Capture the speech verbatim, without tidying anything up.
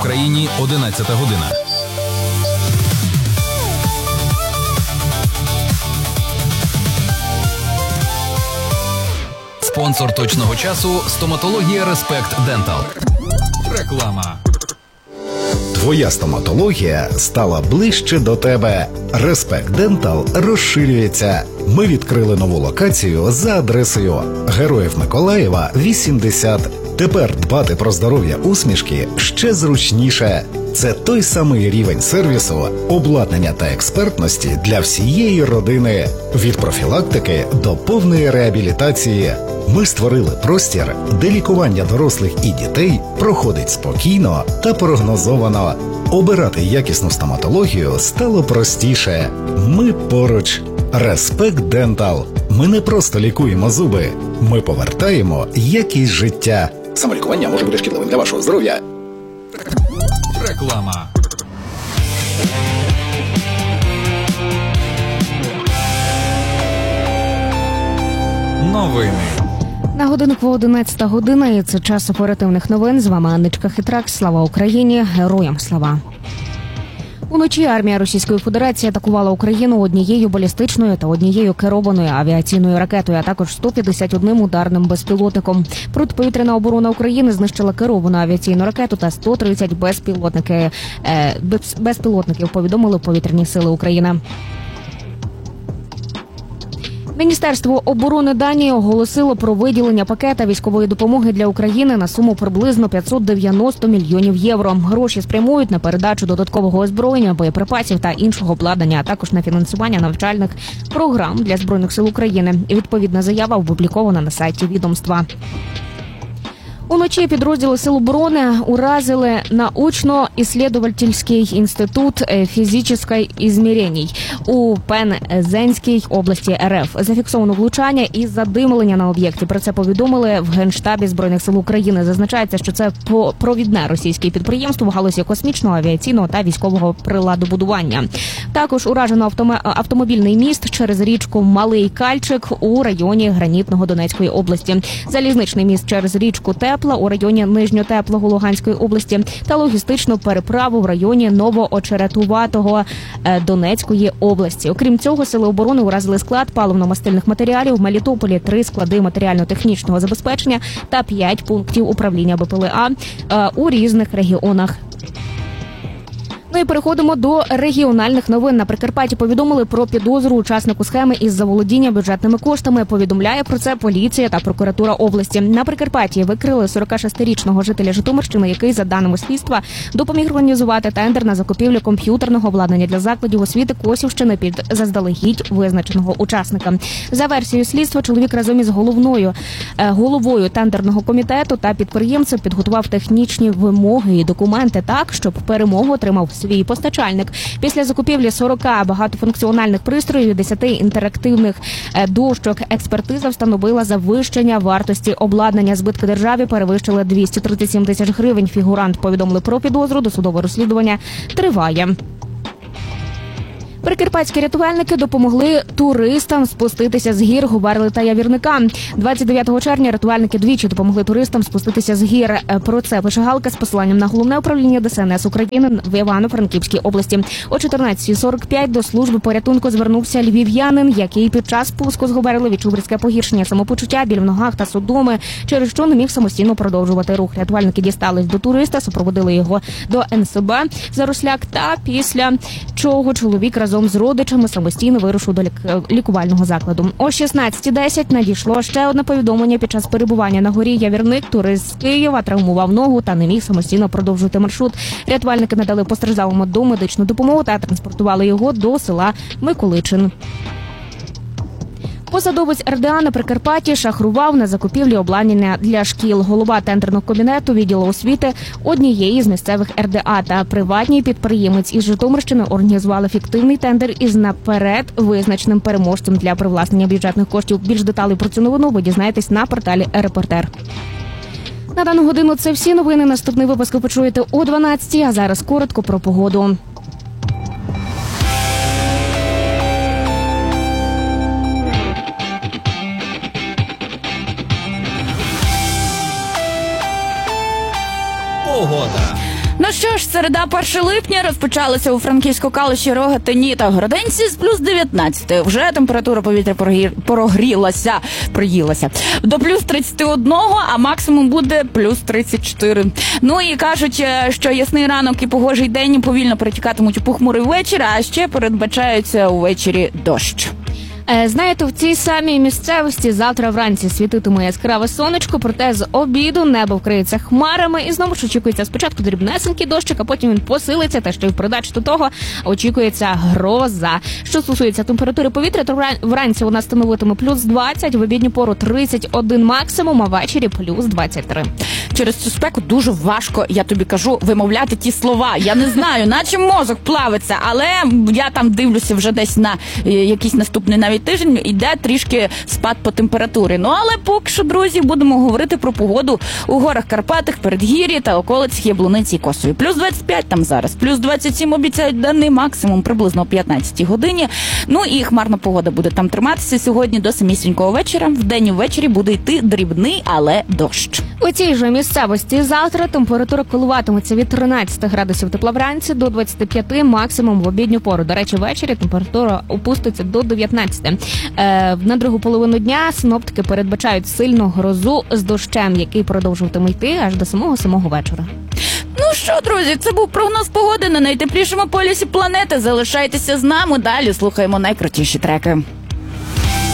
Україні, одинадцята година. Спонсор точного часу – стоматологія Респект Дентал. Реклама. Твоя стоматологія стала ближче до тебе. Респект Дентал розширюється. Ми відкрили нову локацію за адресою Героїв Миколаєва, вісімдесят. Тепер дбати про здоров'я усмішки ще зручніше. Це той самий рівень сервісу, обладнання та експертності для всієї родини. Від профілактики до повної реабілітації. Ми створили простір, де лікування дорослих і дітей проходить спокійно та прогнозовано. Обирати якісну стоматологію стало простіше. Ми поруч. Респект Дентал. Ми не просто лікуємо зуби. Ми повертаємо якість життя. Самолікування може бути шкідливим для вашого здоров'я. Реклама. Новини. На годинку одинадцята година, і це час оперативних новин. З вами Анничка Хитрак. Слава Україні! Героям слава! Уночі армія Російської Федерації атакувала Україну однією балістичною та однією керованою авіаційною ракетою, а також сто п'ятдесят одним ударним безпілотником. Протиповітряна оборона України знищила керовану авіаційну ракету та сто тридцять безпілотники, е, безпілотників, повідомили Повітряні сили України. Міністерство оборони Данії оголосило про виділення пакета військової допомоги для України на суму приблизно п'ятсот дев'яносто мільйонів євро. Гроші спрямують на передачу додаткового озброєння, боєприпасів та іншого обладнання, а також на фінансування навчальних програм для Збройних сил України. Відповідна заява опублікована на сайті відомства. Уночі підрозділи Сил оборони уразили научно-исследовательский інститут фізичних ізмірень у Пензенській області РФ. Зафіксовано влучання і задимлення на об'єкті. Про це повідомили в Генштабі Збройних сил України. Зазначається, що це провідне російське підприємство в галузі космічного, авіаційного та військового приладобудування. Також уражено автомобільний міст через річку Малий Кальчик у районі Гранітного Донецької області. Залізничний міст через річку Тепла у районі Нижньотеплого Луганської області та логістичну переправу в районі Новоочеретуватого Донецької області. Окрім цього, Сили оборони уразили склад паливно-мастильних матеріалів в Мелітополі, три склади матеріально-технічного забезпечення та п'ять пунктів управління БПЛА у різних регіонах. Ну і переходимо до регіональних новин. На Прикарпатті повідомили про підозру учаснику схеми із заволодіння бюджетними коштами. Повідомляє про це поліція та прокуратура області. На Прикарпатті викрили сорокашестирічного жителя Житомирщини, який, за даними слідства, допоміг організувати тендер на закупівлю комп'ютерного обладнання для закладів освіти Косівщини під заздалегідь визначеного учасника. За версією слідства, чоловік разом із головною головою тендерного комітету та підприємцем підготував технічні вимоги і документи так, щоб перемогу отримав свій постачальник. Після закупівлі сорок багатофункціональних пристроїв і десять інтерактивних дощок експертиза встановила завищення вартості обладнання. Збитки державі перевищили двісті тридцять сім тисяч гривень. Фігурант повідомили про підозру. Досудове розслідування триває. Прикарпатські рятувальники допомогли туристам спуститися з гір Губерли та Явірника. двадцять дев'ятого червня рятувальники двічі допомогли туристам спуститися з гір. Про це пише Галка з посиланням на головне управління ДСНС України в Івано-Франківській області. О чотирнадцятій сорок п'ять до служби порятунку звернувся львів'янин, який під час спуску з Губерли відчув різке погіршення самопочуття, біль в ногах та судоми, через що не міг самостійно продовжувати рух. Рятувальники дістались до туриста, супроводили його до ен се бе Заросляк, та після чого чоловік разом з родичами самостійно вирушив до лікувального закладу. О шістнадцятій десять надійшло ще одне повідомлення. Під час перебування на горі Явірник турист з Києва травмував ногу та не міг самостійно продовжувати маршрут. Рятувальники надали постраждалому домедичну допомогу та транспортували його до села Миколичин. Посадовець ер де а на Прикарпатті шахрував на закупівлі обладнання для шкіл. Голова тендерного кабінету відділу освіти однієї з місцевих ер де а та приватний підприємець із Житомирщини організували фіктивний тендер із наперед визначеним переможцем для привласнення бюджетних коштів. Більш деталей про цю новину ви дізнаєтесь на порталі «Репортер». На дану годину це всі новини. Наступний випуск ви почуєте о дванадцятій, а зараз коротко про погоду. Погода. Ну що ж, середа, перше липня, розпочалася у Франківську-Калуші, Рогатині та Городенці з плюс дев'ятнадцяти. Вже температура повітря прогрі... прогрілася, приїлася до плюс тридцять один, а максимум буде плюс тридцять чотири. Ну і кажуть, що ясний ранок і погожий день повільно перетікатимуть у похмурий вечір, а ще передбачаються увечері дощ. Знаєте, в цій самій місцевості завтра вранці світитиме яскраве сонечко, проте з обіду небо вкриється хмарами і знову ж очікується спочатку дрібнесенький дощик, а потім він посилиться, та ще й в придачу до того очікується гроза. Що стосується температури повітря, то вранці вона становитиме плюс двадцять, в обідню пору тридцять один максимум, а ввечері плюс двадцять три. Через цю спеку дуже важко, я тобі кажу, вимовляти ті слова. Я не знаю, наче мозок плавиться, але я там дивлюся вже десь на якийсь наступний навіть тиждень, іде трішки спад по температурі. Ну, але поки що, друзі, будемо говорити про погоду у горах Карпатах, Передгір'ї та околицях Яблуниці і Косові. Плюс двадцять п'ять там зараз, плюс двадцять сім обіцяють денний максимум приблизно о п'ятнадцятій годині. Ну і хмарна погода буде там триматися сьогодні до самісінького вечора. Вдень і ввечері буде йти дрібний, але дощ. У цій же місцевості завтра температура коливатиметься від тринадцяти градусів тепла вранці до двадцяти п'яти максимум в обідню пору. До речі, ввечері температура опуститься до дев'ятнадцяти. Е, на другу половину дня синоптики передбачають сильну грозу з дощем, який продовжуватиме йти аж до самого-самого вечора. Ну що, друзі, це був прогноз погоди на найтеплішому полюсі планети. Залишайтеся з нами, далі слухаємо найкрутіші треки.